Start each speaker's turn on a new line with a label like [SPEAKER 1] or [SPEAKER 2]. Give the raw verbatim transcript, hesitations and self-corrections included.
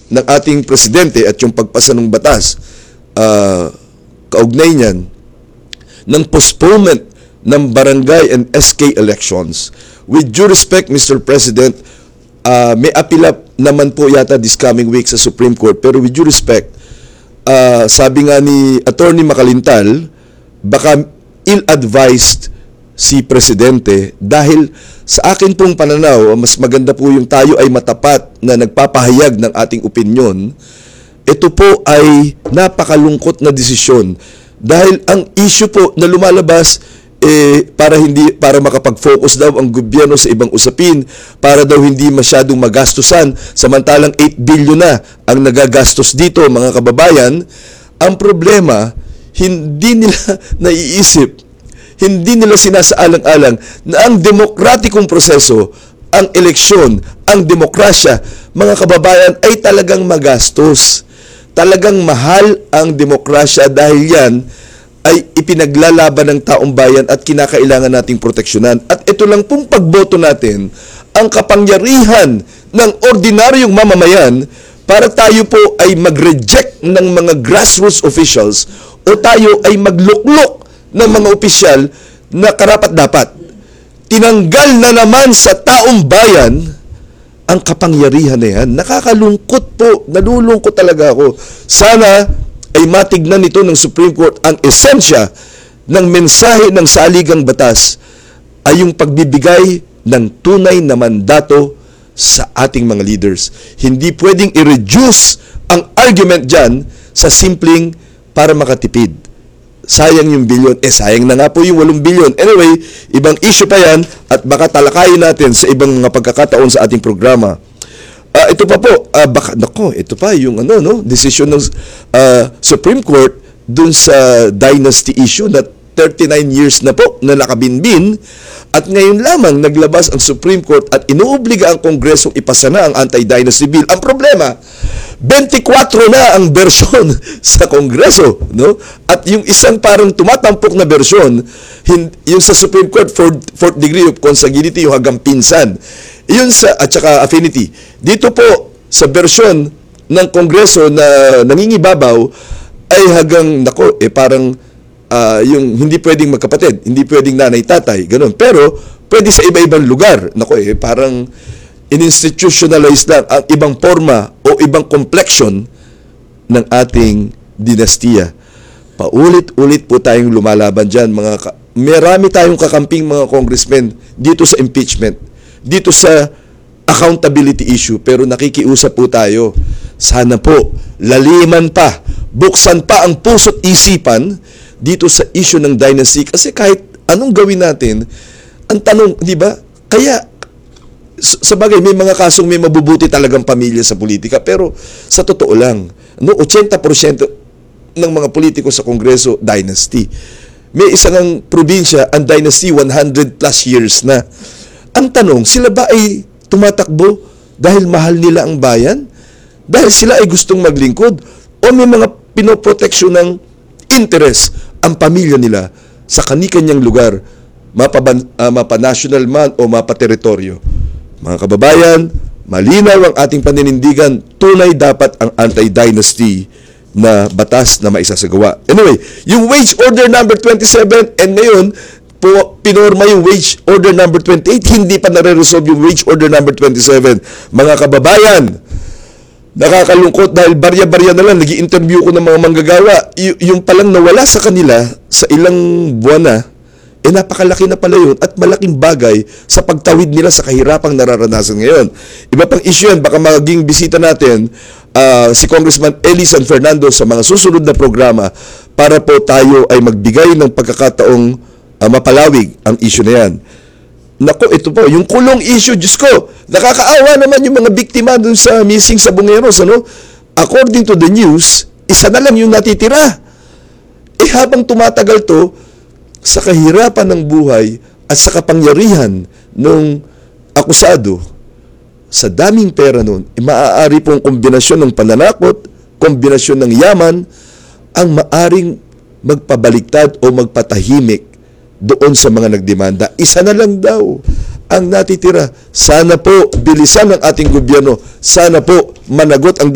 [SPEAKER 1] ng ating presidente at yung pagpasa ng batas, uh, kaugnay niyan, ng postponement ng barangay and S K elections. With due respect, Mister President, uh, may appeal up naman po yata this coming week sa Supreme Court, pero with due respect, uh, sabi nga ni Attorney Makalintal, baka ill-advised si Presidente dahil sa akin pong pananaw, mas maganda po yung tayo ay matapat na nagpapahayag ng ating opinyon. Ito po ay napakalungkot na desisyon dahil ang issue po na lumalabas eh, para hindi para makapag-focus daw ang gobyerno sa ibang usapin, para daw hindi masyadong magastusan, samantalang eight billion na ang nagagastos dito, mga kababayan. Ang problema, hindi nila naiisip, hindi nila sinasaalang-alang na ang demokratikong proseso, ang eleksyon, ang demokrasya, mga kababayan, ay talagang magastos. Talagang mahal ang demokrasya dahil yan ay ipinaglalaban ng taong bayan at kinakailangan nating proteksyonan. At ito lang pong pagboto natin, ang kapangyarihan ng ordinaryong mamamayan para tayo po ay mag-reject ng mga grassroots officials o tayo ay magluklok ng mga opisyal na karapat-dapat. Tinanggal na naman sa taong bayan ang kapangyarihan na yan. Nakakalungkot po, nalulungkot talaga ako. Sana ay matignan nito ng Supreme Court ang esensya ng mensahe ng saligang batas ay yung pagbibigay ng tunay na mandato sa ating mga leaders. Hindi pwedeng i-reduce ang argument dyan sa simpleng para makatipid. Sayang yung bilyon. Eh, sayang na nga po yung walong bilyon. Anyway, ibang issue pa yan at baka talakayin natin sa ibang mga pagkakataon sa ating programa. Uh, ito pa po, uh, baka, nako, ito pa yung ano, no, decision ng uh, Supreme Court dun sa dynasty issue na thirty-nine years na po na nakabinbin at ngayon lamang naglabas ang Supreme Court at inuobliga ang Kongresong ipasa na ang anti-dynasty bill. Ang problema, twenty-four na ang bersyon sa Kongreso, no? At yung isang parang tumatampok na bersyon, yung sa Supreme Court, fourth, fourth degree of consanguinity, yung hanggang pinsan. Yun sa, at saka affinity. Dito po, sa bersyon ng Kongreso na nangingibabaw, ay hanggang, nako, eh parang, uh, yung hindi pwedeng magkapatid, hindi pwedeng nanay-tatay, ganun. Pero, pwede sa iba-ibang lugar. Nako, eh parang, in-institutionalize lang ang ibang forma o ibang complexion ng ating dinastiya. Paulit-ulit po tayong lumalaban dyan. Mga ka- Marami tayong kakamping mga congressmen dito sa impeachment, dito sa accountability issue, pero nakikiusap po tayo. Sana po, laliman pa, buksan pa ang puso't isipan dito sa issue ng dynasty. Kasi kahit anong gawin natin, ang tanong, di ba, kaya sa bagay, may mga kasong may mabubuti talagang pamilya sa politika, pero sa totoo lang, no, eighty percent ng mga politiko sa Kongreso, dynasty. May isang probinsya, ang dynasty, one hundred plus years na. Ang tanong, sila ba ay tumatakbo dahil mahal nila ang bayan? Dahil sila ay gustong maglingkod? O may mga pinoproteksyon ng interest ang pamilya nila sa kani-kanyang lugar, mapa-national uh, mapa man o mapa-teritoryo? Mga kababayan, malinaw ang ating paninindigan, tunay dapat ang anti-dynasty na batas na maisasagawa. Anyway, yung wage order number twenty-seven and ngayon, po, pinorma yung wage order number twenty-eight, hindi pa nare-resolve yung wage order number twenty-seven. Mga kababayan, nakakalungkot dahil barya-barya na lang, nag-i-interview ko ng mga manggagawa, y- yung palang nawala sa kanila sa ilang buwan na, eh napakalaki na pala yun at malaking bagay sa pagtawid nila sa kahirapang nararanasan ngayon. Iba pang issue yan, baka maging bisita natin uh, si Congressman Eli San Fernando sa mga susunod na programa para po tayo ay magbigay ng pagkakataong uh, mapalawig ang issue na yan. Nako, ito po, yung kulong issue, Diyos ko, nakakaawa naman yung mga biktima dun sa missing sa Bungeros, ano? According to the news, isa na lang yung natitira. Eh habang tumatagal to, sa kahirapan ng buhay at sa kapangyarihan ng akusado, sa daming pera nun, eh, maaari pong kombinasyon ng pananakot, kombinasyon ng yaman, ang maaring magpabaliktad o magpatahimik doon sa mga nagdemanda. Isa na lang daw ang natitira. Sana po bilisan ng ating gobyerno. Sana po managot ang